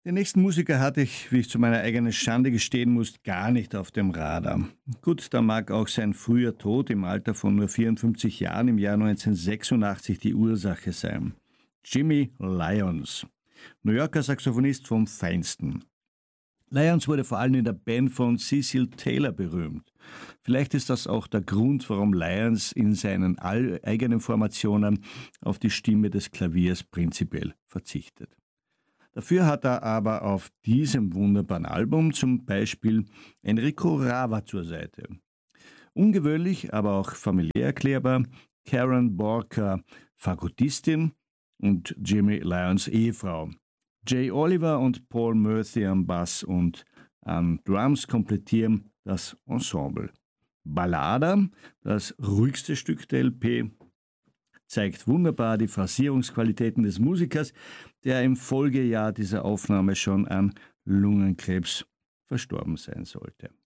Den nächsten Musiker hatte ich, wie ich zu meiner eigenen Schande gestehen muss, gar nicht auf dem Radar. Gut, da mag auch sein früher Tod im Alter von nur 54 Jahren im Jahr 1986 die Ursache sein. Jimmy Lyons, New Yorker Saxophonist vom Feinsten. Lyons wurde vor allem in der Band von Cecil Taylor berühmt. Vielleicht ist das auch der Grund, warum Lyons in seinen eigenen Formationen auf die Stimme des Klaviers prinzipiell verzichtet. Dafür hat er aber auf diesem wunderbaren Album zum Beispiel Enrico Rava zur Seite. Ungewöhnlich, aber auch familiär erklärbar, Karen Borka, Fagottistin und Jimmy Lyons Ehefrau. Jay Oliver und Paul Murphy am Bass und an Drums komplettieren das Ensemble. Ballada, das ruhigste Stück der LP, zeigt wunderbar die Phrasierungsqualitäten des Musikers, der im Folgejahr dieser Aufnahme schon an Lungenkrebs verstorben sein sollte.